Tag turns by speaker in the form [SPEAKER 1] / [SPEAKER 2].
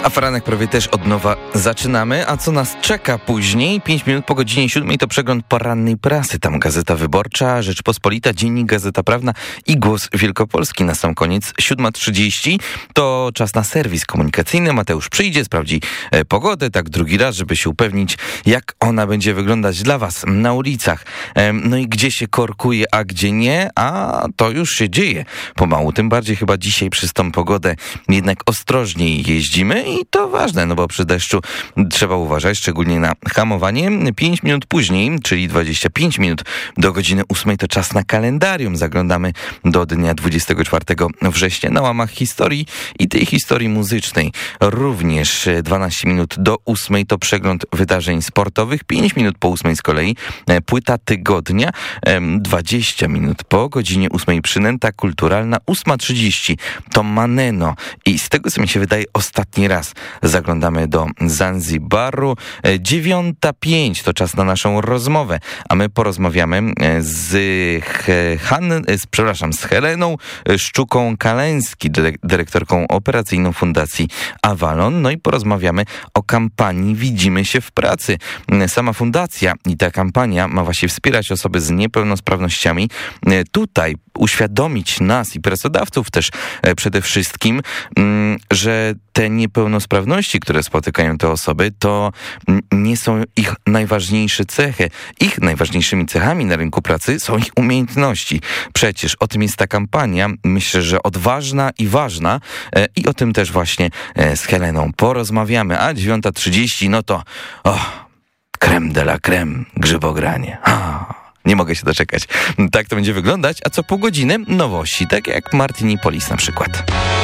[SPEAKER 1] A Poranek prawie też od nowa zaczynamy. A co nas czeka później? 5 minut po godzinie 7 to przegląd porannej prasy. Tam Gazeta Wyborcza, Rzeczpospolita, Dziennik, Gazeta Prawna i Głos Wielkopolski. Na sam koniec 7:30 to czas na serwis komunikacyjny. Mateusz przyjdzie, sprawdzi pogodę, tak drugi raz, żeby się upewnić, jak ona będzie wyglądać dla was na ulicach. No i gdzie się korkuje, a gdzie nie, a to już się dzieje pomału. Tym bardziej chyba dzisiaj przez tą pogodę jednak ostrożniej jeździmy i to ważne, no bo przy deszczu trzeba uważać, szczególnie na hamowanie. 5 minut później, czyli 25 minut do godziny 8 to czas na kalendarium. Zaglądamy do dnia 24 września na łamach historii i tej historii muzycznej. Również 12 minut do 8 to przegląd wydarzeń sportowych, 5 minut po 8 z kolei płyta tygodnia, 20 minut po godzinie 8 przynęta kulturalna, 8:30 to Maneno i z tego co mi się wydaje ostatni raz zaglądamy do Zanzibaru. 9:05 to czas na naszą rozmowę, a my porozmawiamy z Heleną Szczuką-Kaleński, dyrektorką operacyjną Fundacji Avalon. No i porozmawiamy o kampanii Widzimy się w pracy. Sama fundacja i ta kampania ma właśnie wspierać osoby z niepełnosprawnościami. Tutaj uświadomić nas i pracodawców też przede wszystkim, że te niepełnosprawności, które spotykają te osoby, to nie są ich najważniejsze cechy. Ich najważniejszymi cechami na rynku pracy są ich umiejętności. Przecież o tym jest ta kampania. Myślę, że odważna i ważna i o tym też właśnie z Heleną porozmawiamy. A 9:30 no to crème de la crème, grzybogranie. Nie mogę się doczekać. Tak to będzie wyglądać. A co pół godziny? Nowości, tak jak Martini Polis na przykład.